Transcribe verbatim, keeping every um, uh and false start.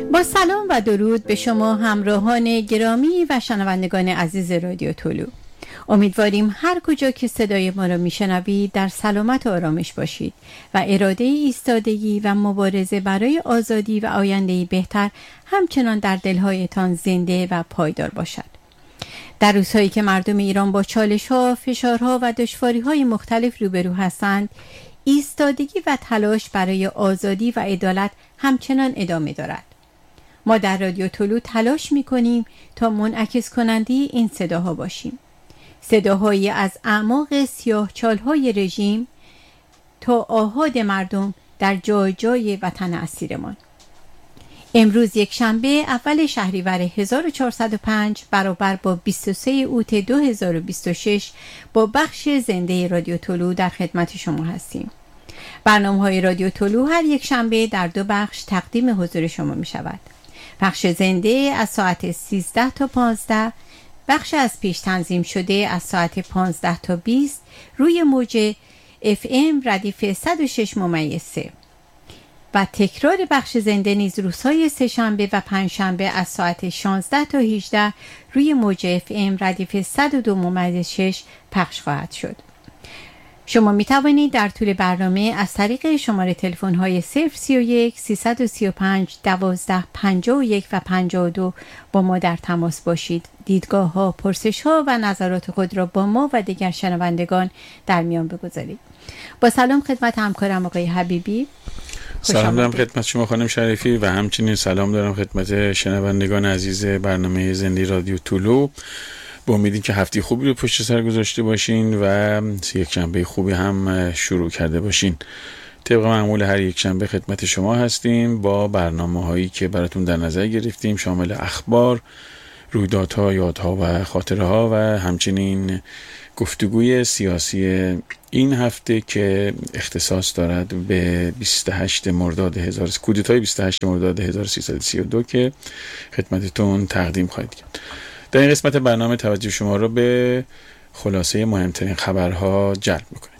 با سلام و درود به شما همراهان گرامی و شنوندگان عزیز رادیو طلوع. امیدواریم هر کجا که صدای ما را میشنوید در سلامت و آرامش باشید و اراده ایستادگی و مبارزه برای آزادی و آینده‌ای بهتر همچنان در دلهایتان زنده و پایدار باشد. در روزهایی که مردم ایران با چالش‌ها، فشارها و دشواری‌های مختلف روبرو هستند، ایستادگی و تلاش برای آزادی و عدالت همچنان ادامه دارد. ما در رادیو طلوع تلاش می‌کنیم تا منعکس کننده این صداها باشیم. صداهایی از اعماق سیاه‌چال‌های رژیم تا آحاد مردم در جای جای وطن اسیرمان. امروز یک شنبه اول شهریور هزار و چهارصد و پنج برابر با بیست و سه اوت دو هزار و بیست و شش با بخش زنده رادیو طلوع در خدمت شما هستیم. برنامه‌های رادیو طلوع هر یک شنبه در دو بخش تقدیم حضور شما می شود. بخش زنده از ساعت سیزده تا پانزده، بخش از پیش تنظیم شده از ساعت پانزده تا بیست روی موج اف ام ردیف صد و شش ممیز سه و تکرار بخش زنده نیز روزهای سه شنبه و پنج شنبه از ساعت شانزده تا هجده روی موج اف ام ردیف صد و دو ممیز شش پخش خواهد شد. شما می توانید در طول برنامه از طریق شماره تلفن های صفر سی و یک سیصد و سی و پنج دوازده پنجاه و یک و پنجاه و دو با ما در تماس باشید. دیدگاه ها، پرسش ها و نظرات خود را با ما و دیگر شنوندگان در میان بگذارید. با سلام خدمت همکارم آقای حبیبی. سلام دارم خدمت شما خانم شریفی و همچنین سلام دارم خدمت شنوندگان عزیز برنامه زنده رادیو طلوع. با امیدی که هفته خوبی رو پشت سر گذاشته باشین و یک شنبه خوبی هم شروع کرده باشین. طبق معمول هر یک شنبه خدمت شما هستیم با برنامه هایی که براتون در نظر گرفتیم، شامل اخبار، رویدادها، یادها و خاطره ها و همچنین گفتگوی سیاسی این هفته که اختصاص دارد به بیست و هشت مرداد هزار کودتای بیست و هشت مرداد هزار و سیصد و سی و دو که خدمتتون تقدیم خواهد کرد. در این قسمت برنامه توجه شما را به خلاصه مهمترین خبرها جلب می‌کنیم.